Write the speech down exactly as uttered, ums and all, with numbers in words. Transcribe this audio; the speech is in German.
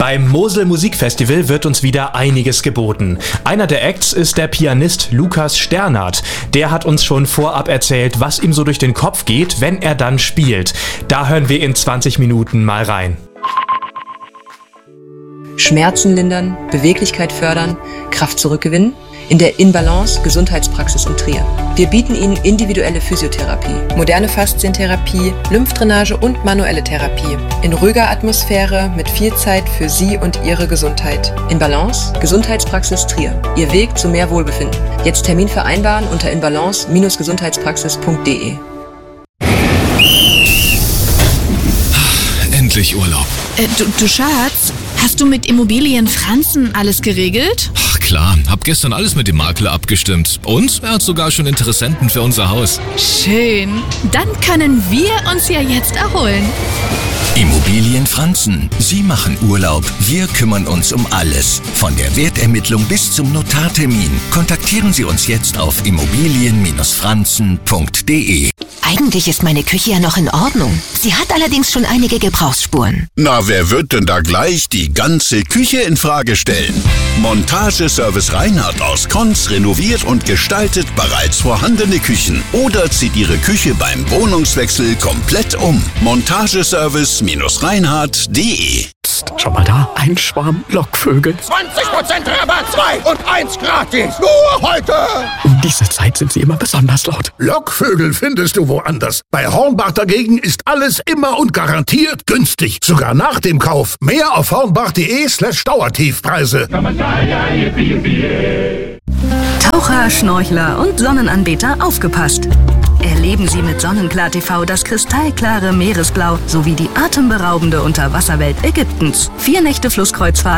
Beim Mosel Musikfestival wird uns wieder einiges geboten. Einer der Acts ist der Pianist Lukas Sternert. Der hat uns schon vorab erzählt, was ihm so durch den Kopf geht, wenn er dann spielt. Da hören wir in zwanzig Minuten mal rein. Schmerzen lindern, Beweglichkeit fördern, Kraft zurückgewinnen? In der In Balance Gesundheitspraxis in Trier. Wir bieten Ihnen individuelle Physiotherapie, moderne Faszientherapie, Lymphdrainage und manuelle Therapie. In ruhiger Atmosphäre mit viel Zeit für Sie und Ihre Gesundheit. In Balance Gesundheitspraxis Trier. Ihr Weg zu mehr Wohlbefinden. Jetzt Termin vereinbaren unter inbalance Bindestrich gesundheitspraxis punkt de. Endlich Urlaub. Äh, du, du Schatz, hast du mit Immobilien Franzen alles geregelt? Ach klar, hab gestern alles mit dem Makler abgestimmt. Und er hat sogar schon Interessenten für unser Haus. Schön. Dann können wir uns ja jetzt erholen. Immobilien Franzen. Sie machen Urlaub. Wir kümmern uns um alles. Von der Wertermittlung bis zum Notartermin. Kontaktieren Sie uns jetzt auf immobilien Bindestrich franzen punkt de. Eigentlich ist meine Küche ja noch in Ordnung. Sie hat allerdings schon einige Gebrauchsspuren. Na, wer wird denn da gleich die ganze Küche in Frage stellen? Montageservice Reinhardt aus Konz renoviert und gestaltet bereits vorhandene Küchen oder zieht Ihre Küche beim Wohnungswechsel komplett um. Montageservice Reinhardt punkt de. Psst, schau mal da, ein Schwarm Lockvögel. zwanzig Prozent Rabatt, zwei und eins gratis. Nur heute. Um diese Zeit sind sie immer besonders laut. Lockvögel findest du woanders. Bei Hornbach dagegen ist alles immer und garantiert günstig. Sogar nach dem Kauf. Mehr auf hornbach.de slash Dauertiefpreise. Taucher, Schnorchler und Sonnenanbeter aufgepasst. Erleben Sie mit Sonnenklar T V das kristallklare Meeresblau sowie die atemberaubende Unterwasserwelt Ägyptens. Vier Nächte Flusskreuzfahrt